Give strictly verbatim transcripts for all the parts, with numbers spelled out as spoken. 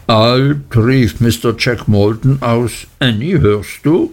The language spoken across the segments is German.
Alt, rief Mister Jack Maldon aus. Annie, hörst du?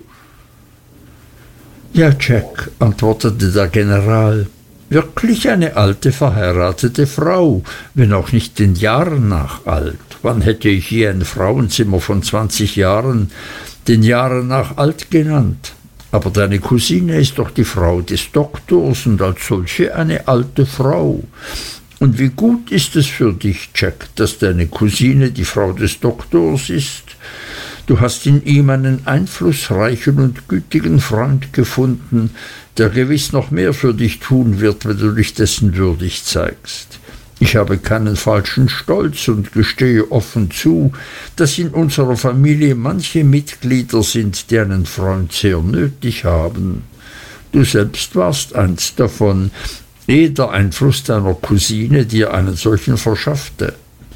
Ja, Jack, antwortete der General. Wirklich eine alte verheiratete Frau, wenn auch nicht den Jahren nach alt. Wann hätte ich je ein Frauenzimmer von zwanzig Jahren den Jahren nach alt genannt? Aber deine Cousine ist doch die Frau des Doktors und als solche eine alte Frau. Und wie gut ist es für dich, Jack, dass deine Cousine die Frau des Doktors ist? Du hast in ihm einen einflußreichen und gütigen Freund gefunden, der gewiss noch mehr für dich tun wird, wenn du dich dessen würdig zeigst. Ich habe keinen falschen Stolz und gestehe offen zu, dass in unserer Familie manche Mitglieder sind, die einen Freund sehr nötig haben. Du selbst warst eins davon, ehe der Einfluss deiner Cousine dir einen solchen verschaffte.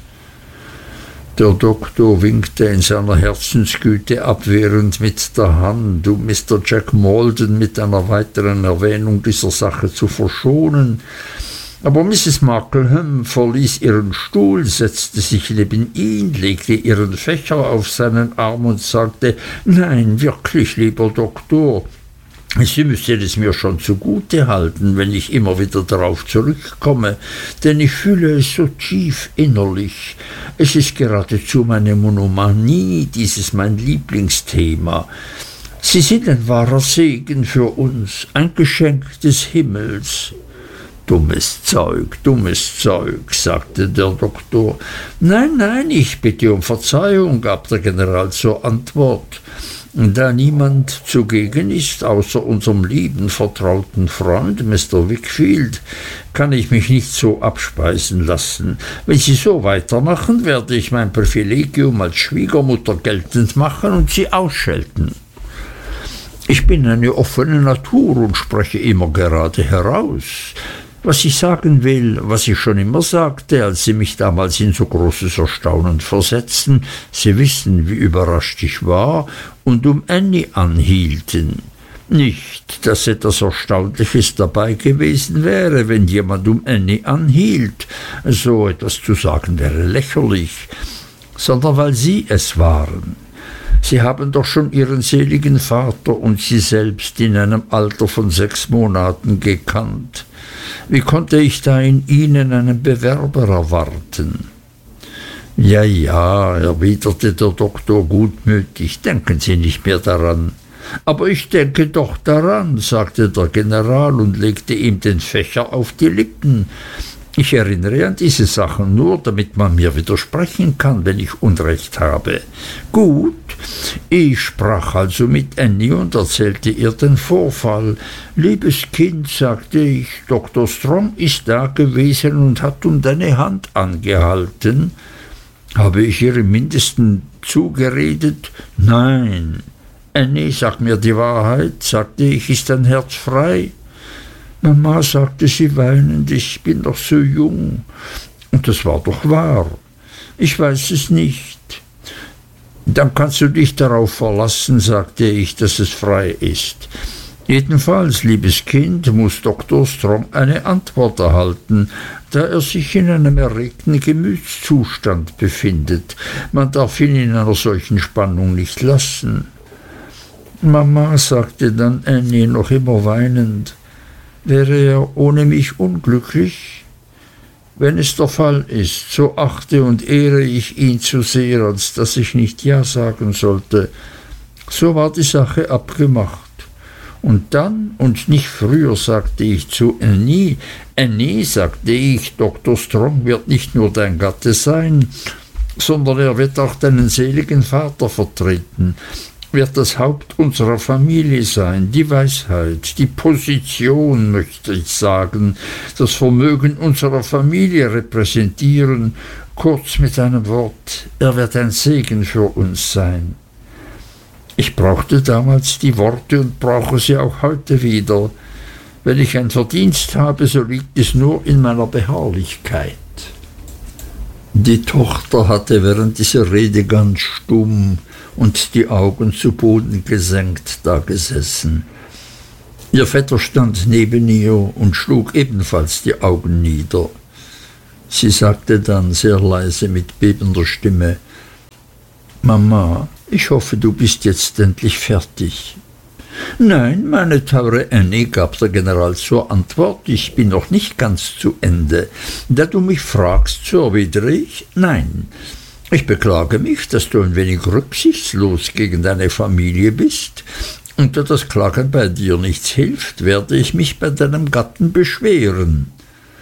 Der Doktor winkte in seiner Herzensgüte abwehrend mit der Hand, um Mister Jack Maldon mit einer weiteren Erwähnung dieser Sache zu verschonen. Aber Misses Markleham verließ ihren Stuhl, setzte sich neben ihn, legte ihren Fächer auf seinen Arm und sagte: »Nein, wirklich, lieber Doktor, Sie müssen es mir schon zugute halten, wenn ich immer wieder darauf zurückkomme, denn ich fühle es so tief innerlich. Es ist geradezu meine Monomanie, dieses mein Lieblingsthema. Sie sind ein wahrer Segen für uns, ein Geschenk des Himmels.« »Dummes Zeug, dummes Zeug«, sagte der Doktor. »Nein, nein, ich bitte um Verzeihung«, gab der General zur Antwort. »Da niemand zugegen ist, außer unserem lieben, vertrauten Freund, Mister Wickfield, kann ich mich nicht so abspeisen lassen. Wenn Sie so weitermachen, werde ich mein Privilegium als Schwiegermutter geltend machen und Sie ausschelten. Ich bin eine offene Natur und spreche immer gerade heraus. Was ich sagen will, was ich schon immer sagte, als Sie mich damals in so großes Erstaunen versetzten, Sie wissen, wie überrascht ich war, und um Annie anhielten. Nicht, dass etwas Erstaunliches dabei gewesen wäre, wenn jemand um Annie anhielt, so etwas zu sagen wäre lächerlich, sondern weil Sie es waren. Sie haben doch schon Ihren seligen Vater und Sie selbst in einem Alter von sechs Monaten gekannt. Wie konnte ich da in Ihnen einen Bewerber erwarten?« »Ja, ja«, erwiderte der Doktor gutmütig, »denken Sie nicht mehr daran.« »Aber ich denke doch daran«, sagte der General und legte ihm den Fächer auf die Lippen. »Ich erinnere an diese Sachen nur, damit man mir widersprechen kann, wenn ich Unrecht habe. Gut, ich sprach also mit Annie und erzählte ihr den Vorfall. Liebes Kind, sagte ich, Doktor Strong ist da gewesen und hat um deine Hand angehalten. Habe ich ihr im Mindesten zugeredet? Nein. Annie, sag mir die Wahrheit, sagte ich, ist dein Herz frei? Mama, sagte sie weinend, ich bin doch so jung. Und das war doch wahr. Ich weiß es nicht. Dann kannst du dich darauf verlassen, sagte ich, dass es frei ist. Jedenfalls, liebes Kind, muss Doktor Strong eine Antwort erhalten, da er sich in einem erregten Gemütszustand befindet. Man darf ihn in einer solchen Spannung nicht lassen. Mama, sagte dann Annie, noch immer weinend, wäre er ohne mich unglücklich? Wenn es der Fall ist, so achte und ehre ich ihn zu sehr, als dass ich nicht Ja sagen sollte. So war die Sache abgemacht. Und dann und nicht früher sagte ich zu Annie, Annie, sagte ich, Doktor Strong wird nicht nur dein Gatte sein, sondern er wird auch deinen seligen Vater vertreten, wird das Haupt unserer Familie sein, die Weisheit, die Position, möchte ich sagen, das Vermögen unserer Familie repräsentieren, kurz mit einem Wort, er wird ein Segen für uns sein. Ich brauchte damals die Worte und brauche sie auch heute wieder. Wenn ich ein Verdienst habe, so liegt es nur in meiner Beharrlichkeit. Die Tochter hatte während dieser Rede ganz stumm und die Augen zu Boden gesenkt dagesessen. Ihr Vetter stand neben ihr und schlug ebenfalls die Augen nieder. Sie sagte dann sehr leise mit bebender Stimme, Mama, ich hoffe, du bist jetzt endlich fertig. Nein, meine teure Annie, gab der General zur Antwort, ich bin noch nicht ganz zu Ende. Da du mich fragst, so erwidere ich, nein. Ich beklage mich, dass du ein wenig rücksichtslos gegen deine Familie bist, und da das Klagen bei dir nichts hilft, werde ich mich bei deinem Gatten beschweren.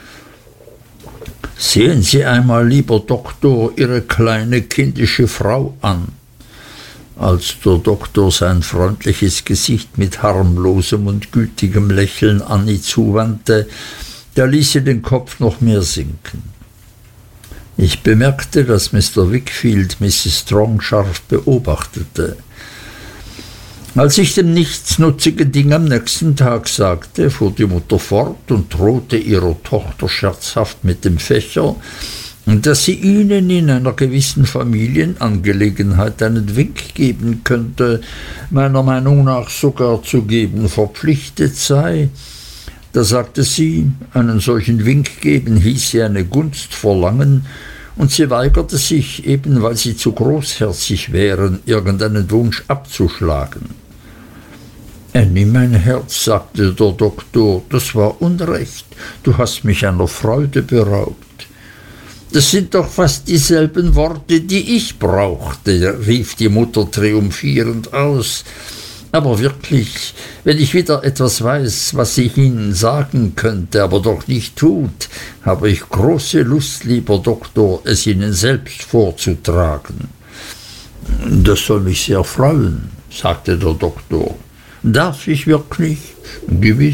Sehen Sie einmal, lieber Doktor, Ihre kleine kindische Frau an. Als der Doktor sein freundliches Gesicht mit harmlosem und gütigem Lächeln Annie zuwandte, da ließ sie den Kopf noch mehr sinken. Ich bemerkte, dass Mister Wickfield Misses Strong scharf beobachtete. Als ich dem nichtsnutzigen Ding am nächsten Tag sagte, fuhr die Mutter fort und drohte ihrer Tochter scherzhaft mit dem Fächer, dass sie ihnen in einer gewissen Familienangelegenheit einen Wink geben könnte, meiner Meinung nach sogar zu geben verpflichtet sei. Da sagte sie, einen solchen Wink geben hieße eine Gunst verlangen, und sie weigerte sich, eben weil sie zu großherzig wären, irgendeinen Wunsch abzuschlagen. Annie, mein Herz, sagte der Doktor, das war Unrecht, du hast mich einer Freude beraubt. Das sind doch fast dieselben Worte, die ich brauchte, rief die Mutter triumphierend aus. Aber wirklich, wenn ich wieder etwas weiß, was ich Ihnen sagen könnte, aber doch nicht tut, habe ich große Lust, lieber Doktor, es Ihnen selbst vorzutragen. Das soll mich sehr freuen, sagte der Doktor. Darf ich wirklich? Gewiss.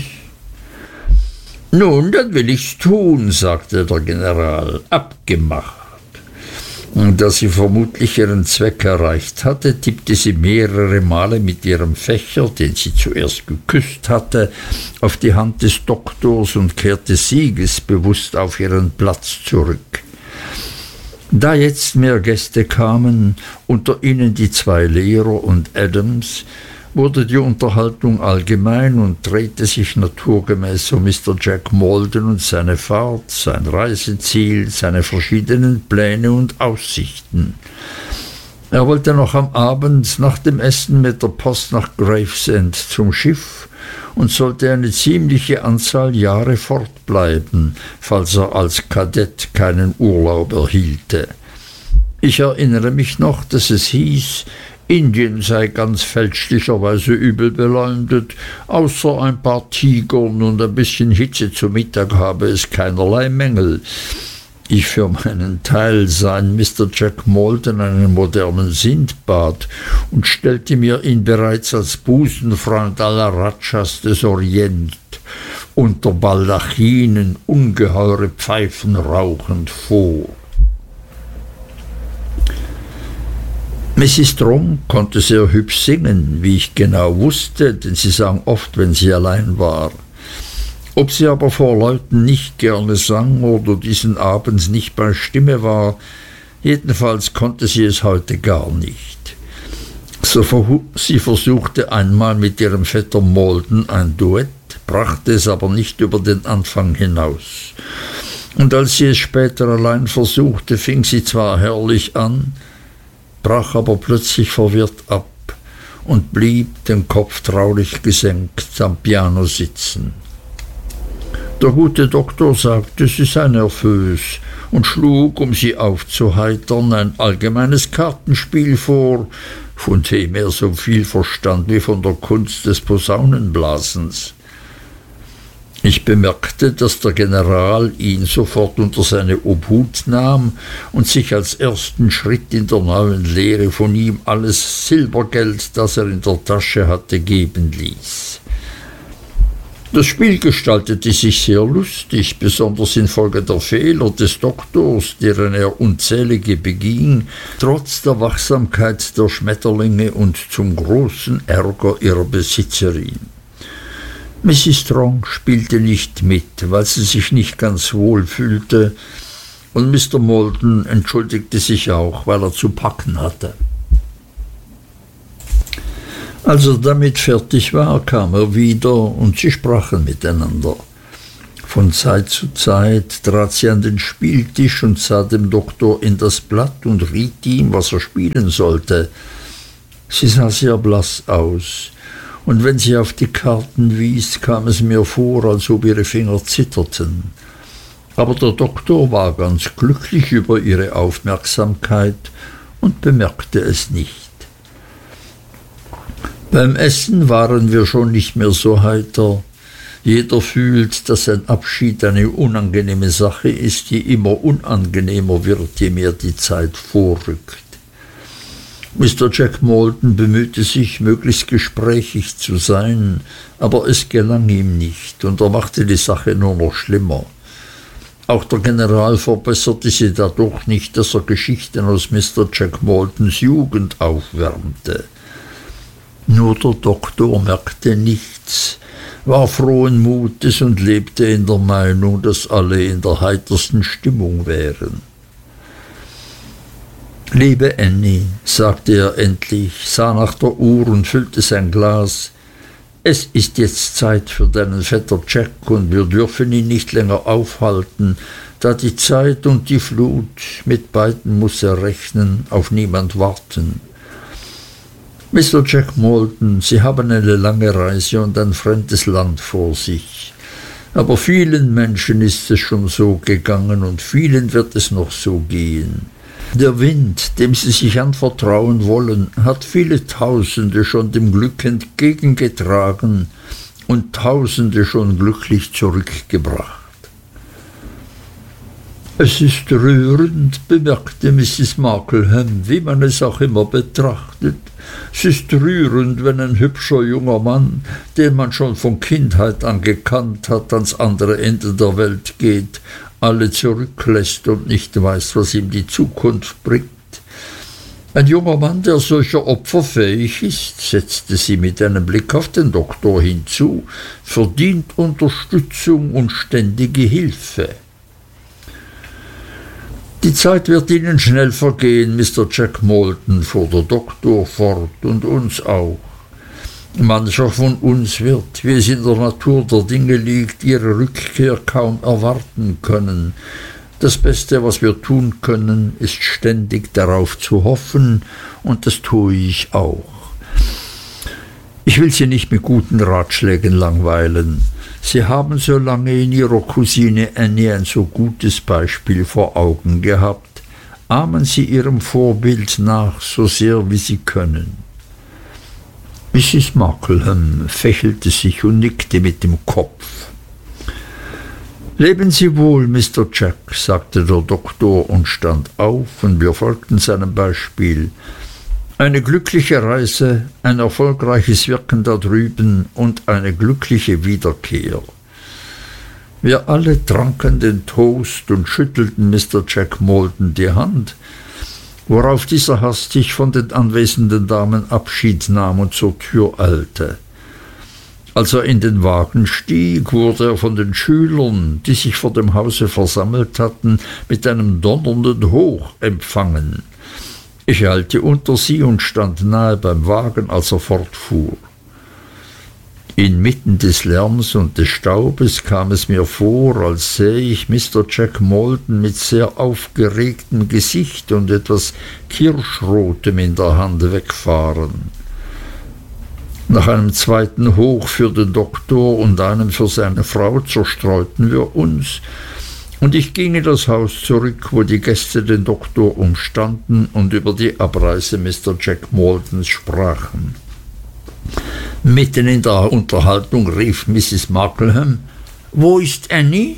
Nun, dann will ich's tun, sagte der General. Abgemacht. Und da sie vermutlich ihren Zweck erreicht hatte, tippte sie mehrere Male mit ihrem Fächer, den sie zuerst geküsst hatte, auf die Hand des Doktors und kehrte siegesbewusst auf ihren Platz zurück. Da jetzt mehr Gäste kamen, unter ihnen die zwei Lehrer und Adams, wurde die Unterhaltung allgemein und drehte sich naturgemäß um Mister Jack Maldon und seine Fahrt, sein Reiseziel, seine verschiedenen Pläne und Aussichten. Er wollte noch am Abend nach dem Essen mit der Post nach Gravesend zum Schiff und sollte eine ziemliche Anzahl Jahre fortbleiben, falls er als Kadett keinen Urlaub erhielte. Ich erinnere mich noch, dass es hieß, Indien sei ganz fälschlicherweise übel beleumdet, außer ein paar Tigern und ein bisschen Hitze zu Mittag habe es keinerlei Mängel. Ich für meinen Teil sah in Mister Jack Maldon einen modernen Sindbad und stellte mir ihn bereits als Busenfreund aller Rajas des Orient, unter Baldachinen ungeheure Pfeifen rauchend vor. Missis Strong konnte sehr hübsch singen, wie ich genau wusste, denn sie sang oft, wenn sie allein war. Ob sie aber vor Leuten nicht gerne sang oder diesen Abend nicht bei Stimme war, jedenfalls konnte sie es heute gar nicht. So verhu- sie versuchte einmal mit ihrem Vetter Maldon ein Duett, brachte es aber nicht über den Anfang hinaus. Und als sie es später allein versuchte, fing sie zwar herrlich an, brach aber plötzlich verwirrt ab und blieb, den Kopf traurig gesenkt, am Piano sitzen. Der gute Doktor sagte, sie sei nervös und schlug, um sie aufzuheitern, ein allgemeines Kartenspiel vor, von dem er so viel verstand wie von der Kunst des Posaunenblasens. Ich bemerkte, dass der General ihn sofort unter seine Obhut nahm und sich als ersten Schritt in der neuen Lehre von ihm alles Silbergeld, das er in der Tasche hatte, geben ließ. Das Spiel gestaltete sich sehr lustig, besonders infolge der Fehler des Doktors, deren er unzählige beging, trotz der Wachsamkeit der Schmetterlinge und zum großen Ärger ihrer Besitzerin. Missis Strong spielte nicht mit, weil sie sich nicht ganz wohl fühlte, und Mister Maldon entschuldigte sich auch, weil er zu packen hatte. Als er damit fertig war, kam er wieder, und sie sprachen miteinander. Von Zeit zu Zeit trat sie an den Spieltisch und sah dem Doktor in das Blatt und riet ihm, was er spielen sollte. Sie sah sehr blass aus, und wenn sie auf die Karten wies, kam es mir vor, als ob ihre Finger zitterten. Aber der Doktor war ganz glücklich über ihre Aufmerksamkeit und bemerkte es nicht. Beim Essen waren wir schon nicht mehr so heiter. Jeder fühlt, dass ein Abschied eine unangenehme Sache ist, die immer unangenehmer wird, je mehr die Zeit vorrückt. Mister Jack Maldon bemühte sich, möglichst gesprächig zu sein, aber es gelang ihm nicht, und er machte die Sache nur noch schlimmer. Auch der General verbesserte sie dadurch nicht, dass er Geschichten aus Mister Jack Maldons Jugend aufwärmte. Nur der Doktor merkte nichts, war frohen Mutes und lebte in der Meinung, dass alle in der heitersten Stimmung wären. »Liebe Annie«, sagte er endlich, sah nach der Uhr und füllte sein Glas, »es ist jetzt Zeit für deinen Vetter Jack, und wir dürfen ihn nicht länger aufhalten, da die Zeit und die Flut, mit beiden muß er rechnen, auf niemand warten. Mister Jack Maldon, Sie haben eine lange Reise und ein fremdes Land vor sich. Aber vielen Menschen ist es schon so gegangen und vielen wird es noch so gehen. Der Wind, dem Sie sich anvertrauen wollen, hat viele Tausende schon dem Glück entgegengetragen und Tausende schon glücklich zurückgebracht. Es ist rührend, bemerkte Misses Markleham, wie man es auch immer betrachtet. Es ist rührend, wenn ein hübscher junger Mann, den man schon von Kindheit an gekannt hat, ans andere Ende der Welt geht, alle zurücklässt und nicht weiß, was ihm die Zukunft bringt. Ein junger Mann, der solcher Opfer fähig ist, setzte sie mit einem Blick auf den Doktor hinzu, verdient Unterstützung und ständige Hilfe. Die Zeit wird Ihnen schnell vergehen, Mister Jack Maldon, fuhr der Doktor fort, und uns auch. Mancher von uns wird, wie es in der Natur der Dinge liegt, ihre Rückkehr kaum erwarten können. Das Beste, was wir tun können, ist ständig darauf zu hoffen, und das tue ich auch. Ich will Sie nicht mit guten Ratschlägen langweilen. Sie haben so lange in Ihrer Cousine Annie ein so gutes Beispiel vor Augen gehabt. Ahmen Sie Ihrem Vorbild nach, so sehr wie Sie können. Misses Markleham fächelte sich und nickte mit dem Kopf. »Leben Sie wohl, Mister Jack«, sagte der Doktor und stand auf, und wir folgten seinem Beispiel. »Eine glückliche Reise, ein erfolgreiches Wirken da drüben und eine glückliche Wiederkehr.« Wir alle tranken den Toast und schüttelten Mister Jack Maldon die Hand, worauf dieser hastig von den anwesenden Damen Abschied nahm und zur Tür eilte. Als er in den Wagen stieg, wurde er von den Schülern, die sich vor dem Hause versammelt hatten, mit einem donnernden Hoch empfangen. Ich eilte unter sie und stand nahe beim Wagen, als er fortfuhr. Inmitten des Lärms und des Staubes kam es mir vor, als sähe ich Mister Jack Maldon mit sehr aufgeregtem Gesicht und etwas Kirschrotem in der Hand wegfahren. Nach einem zweiten Hoch für den Doktor und einem für seine Frau zerstreuten wir uns, und ich ging in das Haus zurück, wo die Gäste den Doktor umstanden und über die Abreise Mister Jack Maldons sprachen. Mitten in der Unterhaltung rief Misses Markleham: »Wo ist Annie?«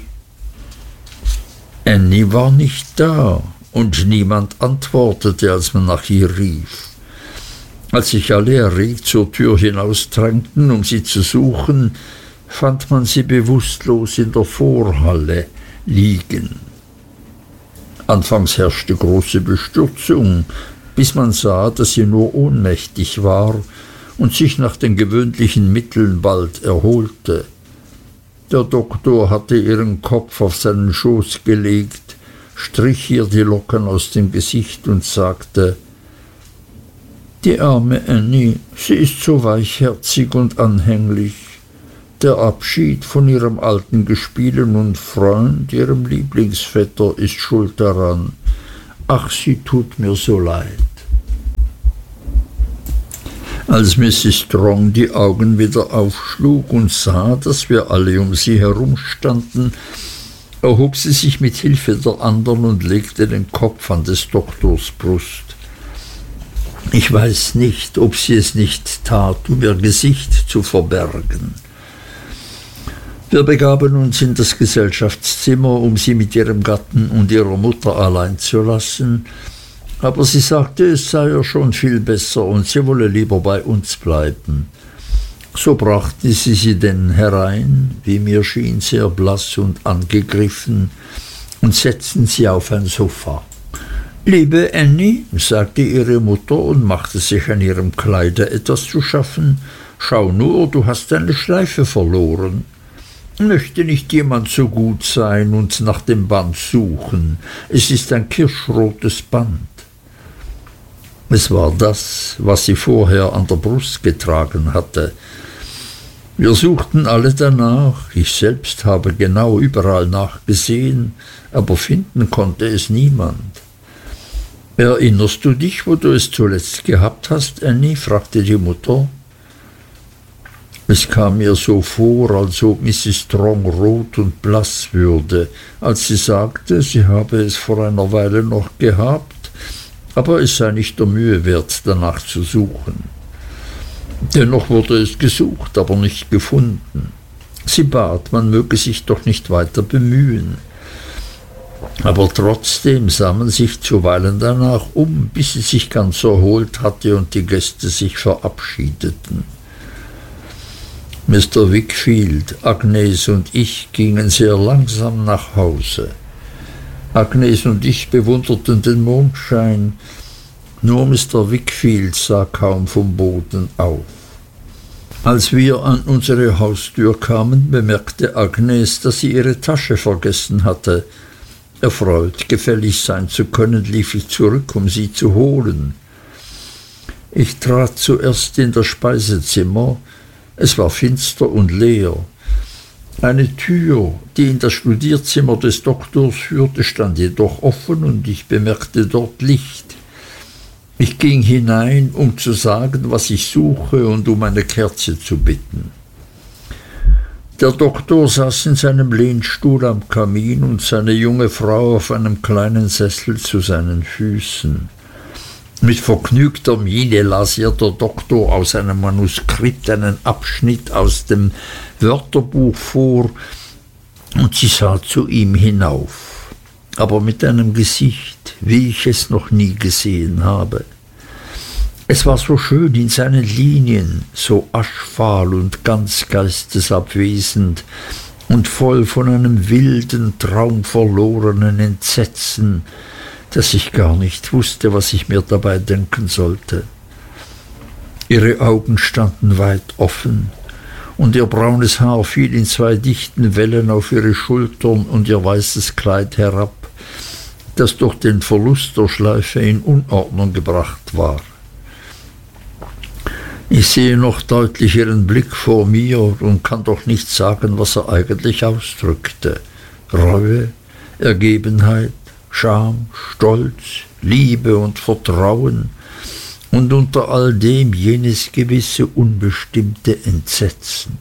Annie war nicht da, und niemand antwortete, als man nach ihr rief. Als sich alle erregt zur Tür hinausdrängten, um sie zu suchen, fand man sie bewusstlos in der Vorhalle liegen. Anfangs herrschte große Bestürzung, bis man sah, dass sie nur ohnmächtig war und sich nach den gewöhnlichen Mitteln bald erholte. Der Doktor hatte ihren Kopf auf seinen Schoß gelegt, strich ihr die Locken aus dem Gesicht und sagte: »Die arme Annie, sie ist so weichherzig und anhänglich. Der Abschied von ihrem alten Gespielen und Freund, ihrem Lieblingsvetter, ist schuld daran. Ach, sie tut mir so leid. Als Misses Strong die Augen wieder aufschlug und sah, dass wir alle um sie herum standen, erhob sie sich mit Hilfe der anderen und legte den Kopf an des Doktors Brust. Ich weiß nicht, ob sie es nicht tat, um ihr Gesicht zu verbergen. Wir begaben uns in das Gesellschaftszimmer, um sie mit ihrem Gatten und ihrer Mutter allein zu lassen, aber sie sagte, es sei ihr schon viel besser und sie wolle lieber bei uns bleiben. So brachte sie sie denn herein, wie mir schien, sehr blass und angegriffen, und setzten sie auf ein Sofa. »Liebe Annie«, sagte ihre Mutter und machte sich an ihrem Kleide etwas zu schaffen, »schau nur, du hast deine Schleife verloren. Möchte nicht jemand so gut sein und nach dem Band suchen? Es ist ein kirschrotes Band.« Es war das, was sie vorher an der Brust getragen hatte. Wir suchten alle danach, ich selbst habe genau überall nachgesehen, aber finden konnte es niemand. »Erinnerst du dich, wo du es zuletzt gehabt hast, Annie?« fragte die Mutter. Es kam mir so vor, als ob Misses Strong rot und blass würde, als sie sagte, sie habe es vor einer Weile noch gehabt, aber es sei nicht der Mühe wert, danach zu suchen. Dennoch wurde es gesucht, aber nicht gefunden. Sie bat, man möge sich doch nicht weiter bemühen. Aber trotzdem sah man sich zuweilen danach um, bis sie sich ganz erholt hatte und die Gäste sich verabschiedeten. Mister Wickfield, Agnes und ich gingen sehr langsam nach Hause. Agnes und ich bewunderten den Mondschein, nur Mister Wickfield sah kaum vom Boden auf. Als wir an unsere Haustür kamen, bemerkte Agnes, dass sie ihre Tasche vergessen hatte. Erfreut, gefällig sein zu können, lief ich zurück, um sie zu holen. Ich trat zuerst in das Speisezimmer. Es war finster und leer. Eine Tür, die in das Studierzimmer des Doktors führte, stand jedoch offen, und ich bemerkte dort Licht. Ich ging hinein, um zu sagen, was ich suche, und um eine Kerze zu bitten. Der Doktor saß in seinem Lehnstuhl am Kamin und seine junge Frau auf einem kleinen Sessel zu seinen Füßen. Mit vergnügter Miene las ihr der Doktor aus einem Manuskript einen Abschnitt aus dem Wörterbuch vor, und sie sah zu ihm hinauf, aber mit einem Gesicht, wie ich es noch nie gesehen habe. Es war so schön in seinen Linien, so aschfahl und ganz geistesabwesend und voll von einem wilden, traumverlorenen Entsetzen, dass ich gar nicht wusste, was ich mir dabei denken sollte. Ihre Augen standen weit offen, und ihr braunes Haar fiel in zwei dichten Wellen auf ihre Schultern und ihr weißes Kleid herab, das durch den Verlust der Schleife in Unordnung gebracht war. Ich sehe noch deutlich ihren Blick vor mir und kann doch nicht sagen, was er eigentlich ausdrückte. Reue, Ergebenheit, Scham, Stolz, Liebe und Vertrauen und unter all dem jenes gewisse unbestimmte Entsetzen.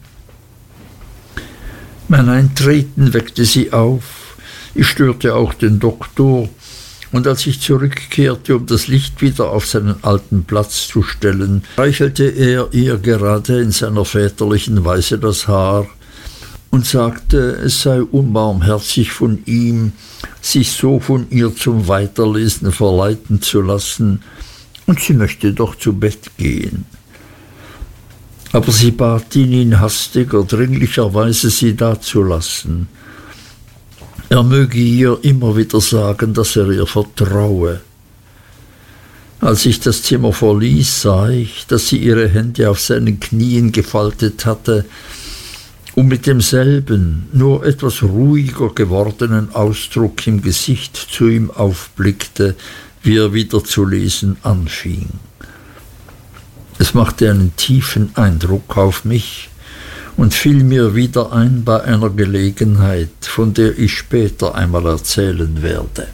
Mein Eintreten weckte sie auf, ich störte auch den Doktor, und als ich zurückkehrte, um das Licht wieder auf seinen alten Platz zu stellen, streichelte er ihr gerade in seiner väterlichen Weise das Haar und sagte, es sei unbarmherzig von ihm, sich so von ihr zum Weiterlesen verleiten zu lassen, und sie möchte doch zu Bett gehen. Aber sie bat ihn in hastiger, dringlicher Weise, sie dazulassen. Er möge ihr immer wieder sagen, dass er ihr vertraue. Als ich das Zimmer verließ, sah ich, dass sie ihre Hände auf seinen Knien gefaltet hatte und mit demselben, nur etwas ruhiger gewordenen Ausdruck im Gesicht zu ihm aufblickte, wie er wieder zu lesen anfing. Es machte einen tiefen Eindruck auf mich, und fiel mir wieder ein bei einer Gelegenheit, von der ich später einmal erzählen werde.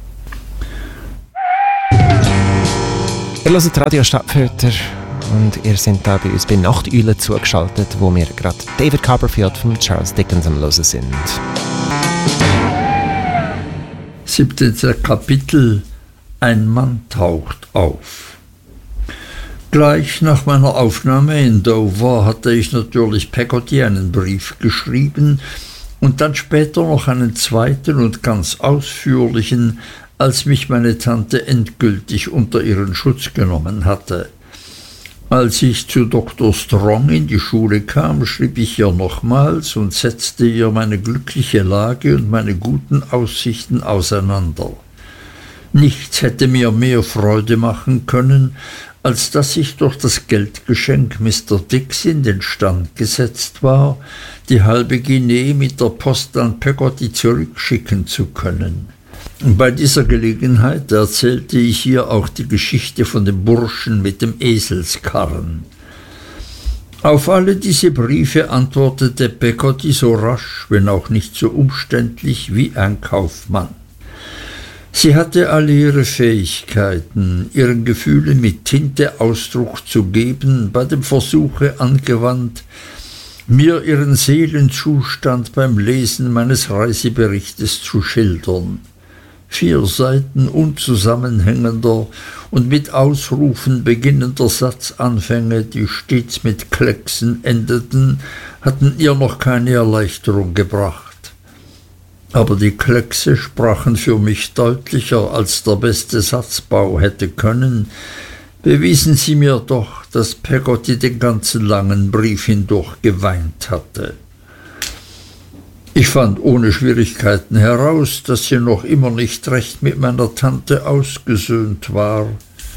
Ihr hört Radio Stadtfilter und ihr seid da bei uns bei Nachteule zugeschaltet, wo wir gerade David Copperfield von Charles Dickens am Hören sind. siebzehntes Kapitel. Ein Mann taucht auf. Gleich nach meiner Aufnahme in Dover hatte ich natürlich Peggotty einen Brief geschrieben und dann später noch einen zweiten und ganz ausführlichen, als mich meine Tante endgültig unter ihren Schutz genommen hatte. Als ich zu Doktor Strong in die Schule kam, schrieb ich ihr nochmals und setzte ihr meine glückliche Lage und meine guten Aussichten auseinander. Nichts hätte mir mehr Freude machen können, als dass ich durch das Geldgeschenk Mister Dix in den Stand gesetzt war, die halbe Guinee mit der Post an Peggotty zurückschicken zu können. Bei dieser Gelegenheit erzählte ich ihr auch die Geschichte von dem Burschen mit dem Eselskarren. Auf alle diese Briefe antwortete Peggotty so rasch, wenn auch nicht so umständlich, wie ein Kaufmann. Sie hatte alle ihre Fähigkeiten, ihren Gefühlen mit Tinte Ausdruck zu geben, bei dem Versuche angewandt, mir ihren Seelenzustand beim Lesen meines Reiseberichtes zu schildern. Vier Seiten unzusammenhängender und mit Ausrufen beginnender Satzanfänge, die stets mit Klecksen endeten, hatten ihr noch keine Erleichterung gebracht. Aber die Kleckse sprachen für mich deutlicher, als der beste Satzbau hätte können, bewiesen sie mir doch, dass Peggotty den ganzen langen Brief hindurch geweint hatte. Ich fand ohne Schwierigkeiten heraus, dass sie noch immer nicht recht mit meiner Tante ausgesöhnt war.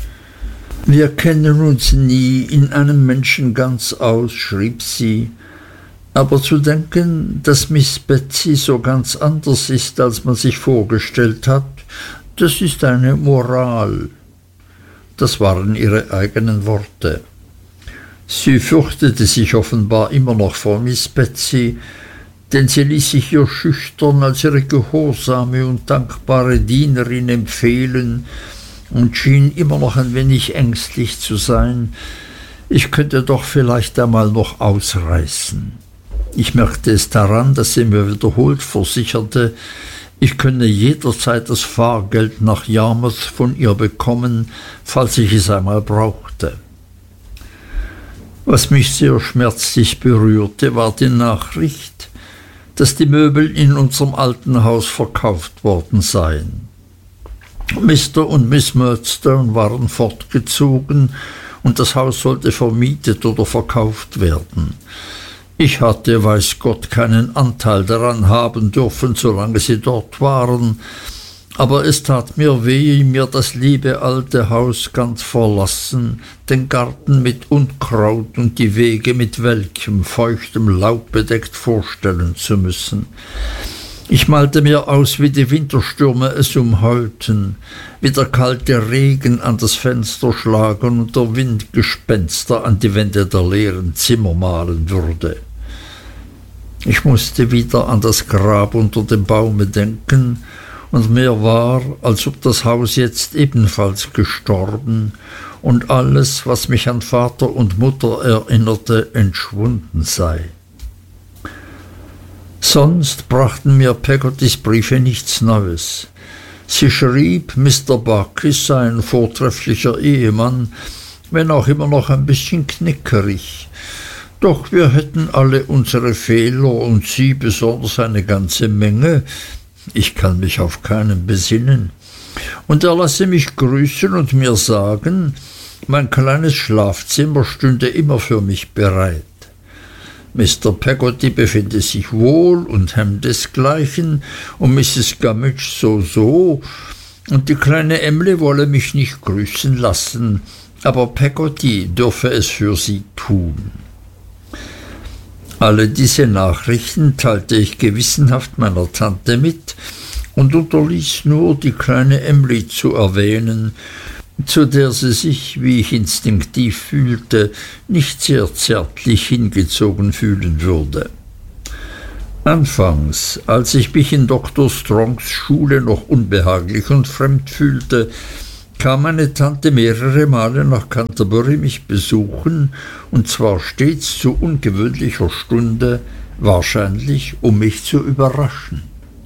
Wir kennen uns nie in einem Menschen ganz aus, schrieb sie, aber zu denken, dass Miss Betsey so ganz anders ist, als man sich vorgestellt hat, das ist eine Moral. Das waren ihre eigenen Worte. Sie fürchtete sich offenbar immer noch vor Miss Betsey, denn sie ließ sich ihr schüchtern als ihre gehorsame und dankbare Dienerin empfehlen und schien immer noch ein wenig ängstlich zu sein. Ich könnte doch vielleicht einmal noch ausreißen. Ich merkte es daran, dass sie mir wiederholt versicherte, ich könne jederzeit das Fahrgeld nach Yarmouth von ihr bekommen, falls ich es einmal brauchte. Was mich sehr schmerzlich berührte, war die Nachricht, dass die Möbel in unserem alten Haus verkauft worden seien. Mister und Miss Murdstone waren fortgezogen und das Haus sollte vermietet oder verkauft werden. Ich hatte, weiß Gott, keinen Anteil daran haben dürfen, solange sie dort waren, aber es tat mir weh, mir das liebe alte Haus ganz verlassen, den Garten mit Unkraut und die Wege mit welkem, feuchtem Laub bedeckt vorstellen zu müssen. Ich malte mir aus, wie die Winterstürme es umheulten, wie der kalte Regen an das Fenster schlagen und der Wind Gespenster an die Wände der leeren Zimmer malen würde. Ich musste wieder an das Grab unter dem Baume denken, und mir war, als ob das Haus jetzt ebenfalls gestorben und alles, was mich an Vater und Mutter erinnerte, entschwunden sei. Sonst brachten mir Peggottys Briefe nichts Neues. Sie schrieb, Mister Barkis sei ein vortrefflicher Ehemann, wenn auch immer noch ein bisschen knickerig. Doch wir hätten alle unsere Fehler und sie besonders eine ganze Menge. Ich kann mich auf keinen besinnen. Und er lasse mich grüßen und mir sagen, mein kleines Schlafzimmer stünde immer für mich bereit. Mister Peggotty befinde sich wohl und Ham desgleichen und Misses Gummidge so so, und die kleine Emly wolle mich nicht grüßen lassen, aber Peggotty dürfe es für sie tun. Alle diese Nachrichten teilte ich gewissenhaft meiner Tante mit und unterließ nur, die kleine Emly zu erwähnen, zu der sie sich, wie ich instinktiv fühlte, nicht sehr zärtlich hingezogen fühlen würde. Anfangs, als ich mich in Doktor Strongs Schule noch unbehaglich und fremd fühlte, kam meine Tante mehrere Male nach Canterbury mich besuchen, und zwar stets zu ungewöhnlicher Stunde, wahrscheinlich um mich zu überraschen.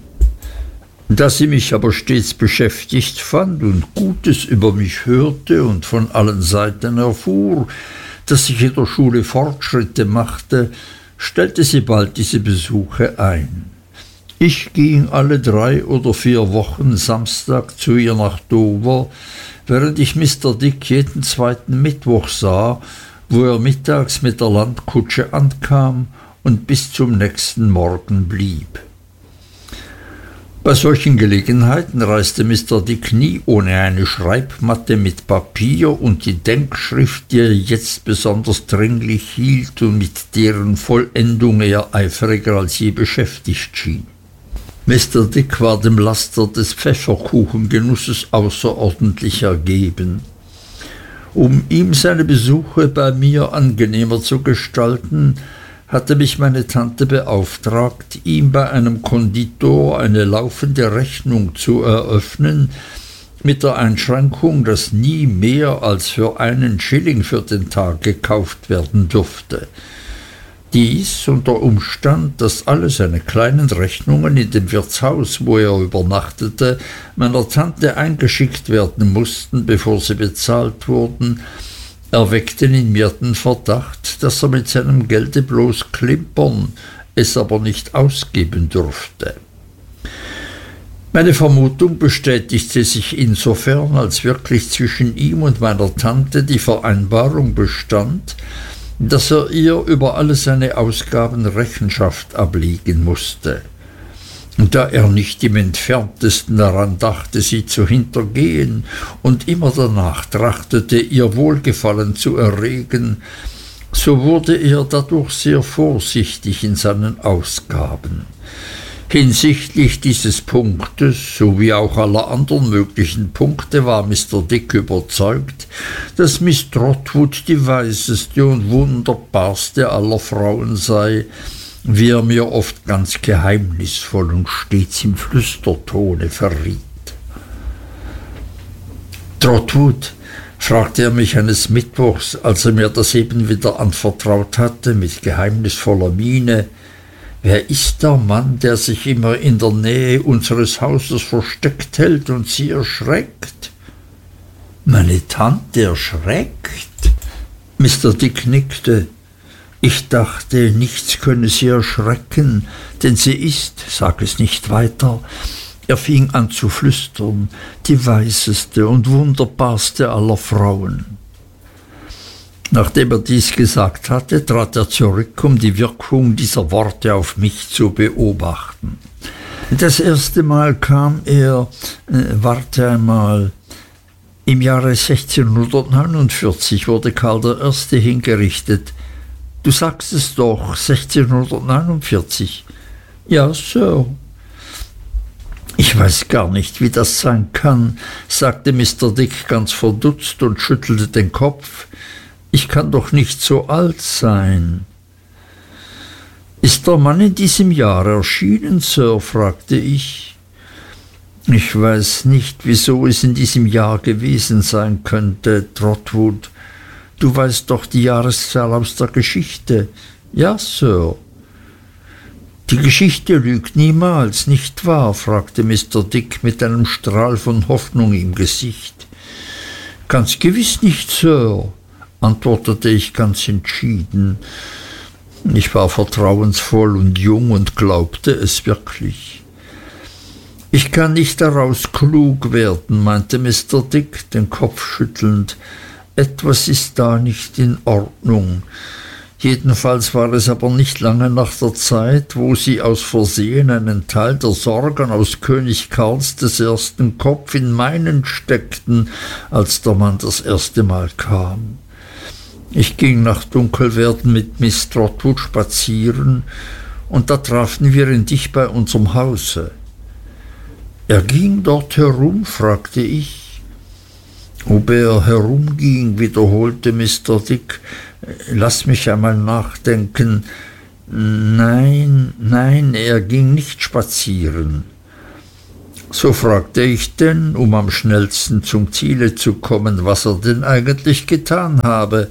Da sie mich aber stets beschäftigt fand und Gutes über mich hörte und von allen Seiten erfuhr, dass ich in der Schule Fortschritte machte, stellte sie bald diese Besuche ein. Ich ging alle drei oder vier Wochen Samstag zu ihr nach Dover, während ich Mister Dick jeden zweiten Mittwoch sah, wo er mittags mit der Landkutsche ankam und bis zum nächsten Morgen blieb. Bei solchen Gelegenheiten reiste Mister Dick nie ohne eine Schreibmatte mit Papier und die Denkschrift, die er jetzt besonders dringlich hielt und mit deren Vollendung er eifriger als je beschäftigt schien. Mister Dick war dem Laster des Pfefferkuchengenusses außerordentlich ergeben. Um ihm seine Besuche bei mir angenehmer zu gestalten, hatte mich meine Tante beauftragt, ihm bei einem Konditor eine laufende Rechnung zu eröffnen, mit der Einschränkung, dass nie mehr als für einen Schilling für den Tag gekauft werden dürfte. Dies und der Umstand, dass alle seine kleinen Rechnungen in dem Wirtshaus, wo er übernachtete, meiner Tante eingeschickt werden mussten, bevor sie bezahlt wurden, erweckten in mir den Verdacht, dass er mit seinem Gelde bloß klimpern, es aber nicht ausgeben dürfte. Meine Vermutung bestätigte sich insofern, als wirklich zwischen ihm und meiner Tante die Vereinbarung bestand, dass er ihr über alle seine Ausgaben Rechenschaft ablegen musste. Und da er nicht im entferntesten daran dachte, sie zu hintergehen und immer danach trachtete, ihr Wohlgefallen zu erregen, so wurde er dadurch sehr vorsichtig in seinen Ausgaben. Hinsichtlich dieses Punktes, sowie auch aller anderen möglichen Punkte, war Mister Dick überzeugt, dass Miss Trotwood die weiseste und wunderbarste aller Frauen sei, wie er mir oft ganz geheimnisvoll und stets im Flüstertone verriet. »Trotwood«, fragte er mich eines Mittwochs, als er mir das eben wieder anvertraut hatte, mit geheimnisvoller Miene, »wer ist der Mann, der sich immer in der Nähe unseres Hauses versteckt hält und sie erschreckt?« »Meine Tante erschreckt?« Mister Dick nickte. »Ich dachte, nichts könne sie erschrecken, denn sie ist, sag es nicht weiter«, er fing an zu flüstern, »die weiseste und wunderbarste aller Frauen.« Nachdem er dies gesagt hatte, trat er zurück, um die Wirkung dieser Worte auf mich zu beobachten. Das erste Mal kam er, äh, warte einmal, im Jahre sechzehnhundertneunundvierzig wurde Karl der Erste hingerichtet. Du sagst es doch, sechzehnhundertneunundvierzig. Ja, Sir. Ich weiß gar nicht, wie das sein kann, sagte Mister Dick ganz verdutzt und schüttelte den Kopf. Ich kann doch nicht so alt sein. Ist der Mann in diesem Jahr erschienen, Sir? Fragte ich. Ich weiß nicht, wieso es in diesem Jahr gewesen sein könnte, Trotwood. Du weißt doch die Jahreszahl aus der Geschichte. Ja, Sir. Die Geschichte lügt niemals, nicht wahr? Fragte Mister Dick mit einem Strahl von Hoffnung im Gesicht. Ganz gewiss nicht, Sir, antwortete ich ganz entschieden. Ich war vertrauensvoll und jung und glaubte es wirklich. Ich kann nicht daraus klug werden, meinte Mister Dick, den Kopf schüttelnd. Etwas ist da nicht in Ordnung. Jedenfalls war es aber nicht lange nach der Zeit, wo sie aus Versehen einen Teil der Sorgen aus König Karls des ersten Kopf in meinen steckten, als der Mann das erste Mal kam. Ich ging nach Dunkelwerden mit Miss Trotwood spazieren, und da trafen wir ihn dicht bei unserem Hause. Er ging dort herum, fragte ich. Ob er herumging, wiederholte Mister Dick. Lass mich einmal nachdenken. Nein, nein, er ging nicht spazieren. So fragte ich denn, um am schnellsten zum Ziele zu kommen, was er denn eigentlich getan habe.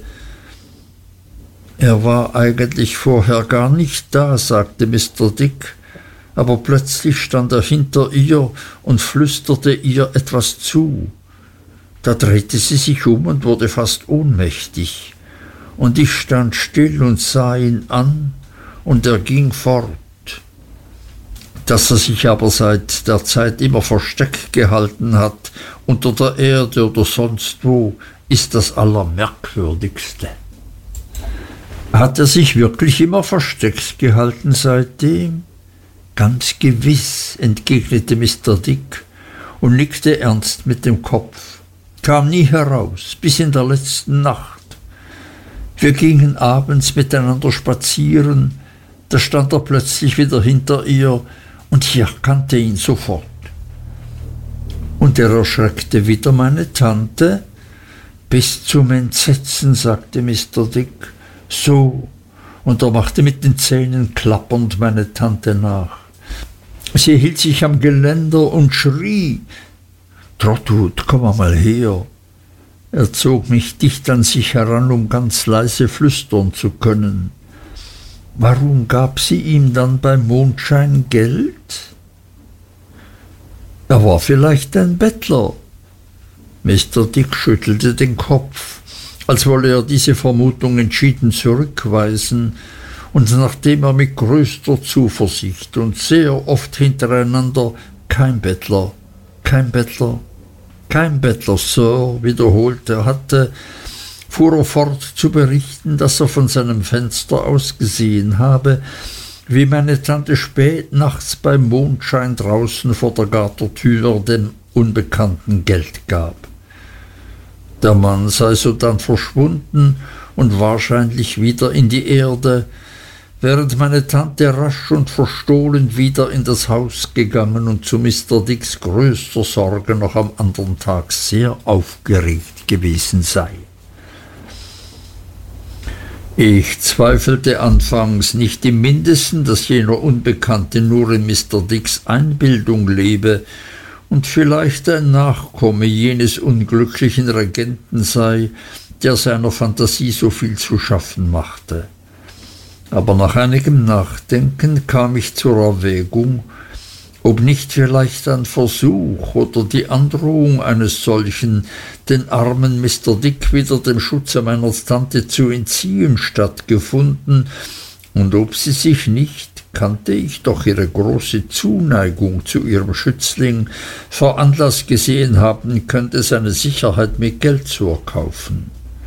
Er war eigentlich vorher gar nicht da, sagte Mister Dick, aber plötzlich stand er hinter ihr und flüsterte ihr etwas zu. Da drehte sie sich um und wurde fast ohnmächtig, und ich stand still und sah ihn an, und er ging fort. Dass er sich aber seit der Zeit immer versteckt gehalten hat, unter der Erde oder sonst wo, ist das Allermerkwürdigste. Hat er sich wirklich immer versteckt gehalten seitdem? Ganz gewiss, entgegnete Mister Dick und nickte ernst mit dem Kopf, kam nie heraus, bis in der letzten Nacht. Wir gingen abends miteinander spazieren, da stand er plötzlich wieder hinter ihr, und ich erkannte ihn sofort. Und er erschreckte wieder meine Tante? Bis zum Entsetzen, sagte Mister Dick. So, und er machte mit den Zähnen klappernd meine Tante nach. Sie hielt sich am Geländer und schrie: Trotwood, komm einmal her. Er zog mich dicht an sich heran, um ganz leise flüstern zu können. Warum gab sie ihm dann beim Mondschein Geld? Er war vielleicht ein Bettler. Mister Dick schüttelte den Kopf, als wolle er diese Vermutung entschieden zurückweisen, und nachdem er mit größter Zuversicht und sehr oft hintereinander »Kein Bettler, kein Bettler, kein Bettler, Sir« wiederholte hatte, fuhr er fort zu berichten, dass er von seinem Fenster aus gesehen habe, wie meine Tante spät nachts beim Mondschein draußen vor der Gartentür dem Unbekannten Geld gab. Der Mann sei sodann verschwunden und wahrscheinlich wieder in die Erde, während meine Tante rasch und verstohlen wieder in das Haus gegangen und zu Mister Dicks größter Sorge noch am anderen Tag sehr aufgeregt gewesen sei. Ich zweifelte anfangs nicht im Mindesten, dass jener Unbekannte nur in Mister Dicks Einbildung lebe und vielleicht ein Nachkomme jenes unglücklichen Regenten sei, der seiner Fantasie so viel zu schaffen machte. Aber nach einigem Nachdenken kam ich zur Erwägung, ob nicht vielleicht ein Versuch oder die Androhung eines solchen, den armen Mister Dick wieder dem Schutze meiner Tante zu entziehen, stattgefunden, und ob sie sich nicht, kannte ich doch ihre große Zuneigung zu ihrem Schützling, veranlasst gesehen haben könnte, seine Sicherheit mit Geld zu erkaufen.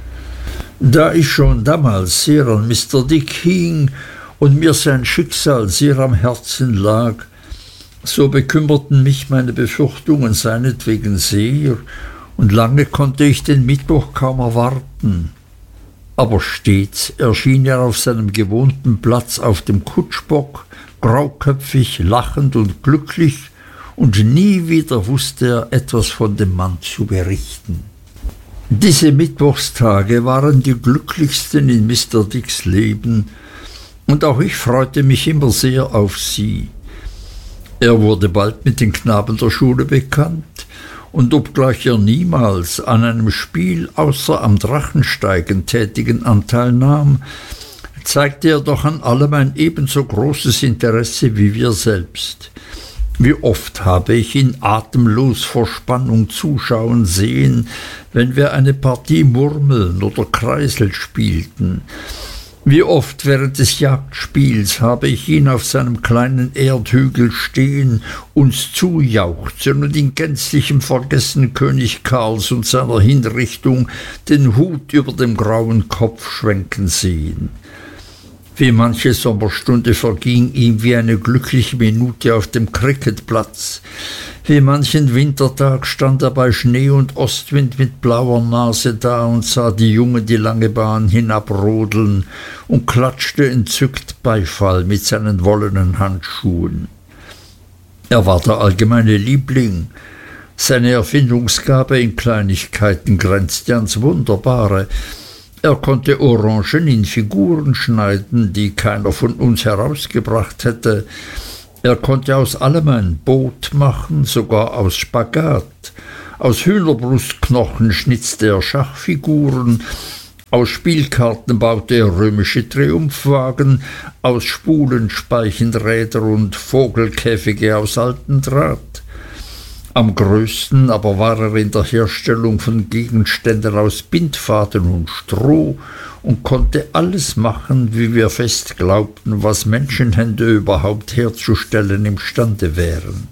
Da ich schon damals sehr an Mister Dick hing und mir sein Schicksal sehr am Herzen lag, so bekümmerten mich meine Befürchtungen seinetwegen sehr, und lange konnte ich den Mittwoch kaum erwarten. Aber stets erschien er auf seinem gewohnten Platz auf dem Kutschbock, grauköpfig, lachend und glücklich, und nie wieder wusste er etwas von dem Mann zu berichten. Diese Mittwochstage waren die glücklichsten in Mister Dicks Leben, und auch ich freute mich immer sehr auf sie. Er wurde bald mit den Knaben der Schule bekannt, und obgleich er niemals an einem Spiel außer am Drachensteigen tätigen Anteil nahm, zeigte er doch an allem ein ebenso großes Interesse wie wir selbst. Wie oft habe ich ihn atemlos vor Spannung zuschauen sehen, wenn wir eine Partie Murmeln oder Kreisel spielten. Wie oft während des Jagdspiels habe ich ihn auf seinem kleinen Erdhügel stehen, uns zujauchzen und in gänzlichem Vergessen König Karls und seiner Hinrichtung den Hut über dem grauen Kopf schwenken sehen. Wie manche Sommerstunde verging ihm wie eine glückliche Minute auf dem Cricketplatz. Wie manchen Wintertag stand er bei Schnee und Ostwind mit blauer Nase da und sah die Jungen die lange Bahn hinabrodeln und klatschte entzückt Beifall mit seinen wollenen Handschuhen. Er war der allgemeine Liebling, Seine Erfindungsgabe in Kleinigkeiten grenzte ans Wunderbare. Er konnte Orangen in Figuren schneiden, die keiner von uns herausgebracht hätte. Er konnte aus allem ein Boot machen, sogar aus Spagat. Aus Hühnerbrustknochen schnitzte er Schachfiguren, aus Spielkarten baute er römische Triumphwagen, aus Spulen Speichenräder und Vogelkäfige aus altem Draht. Am größten aber war er in der Herstellung von Gegenständen aus Bindfaden und Stroh und konnte alles machen, wie wir fest glaubten, was Menschenhände überhaupt herzustellen imstande wären.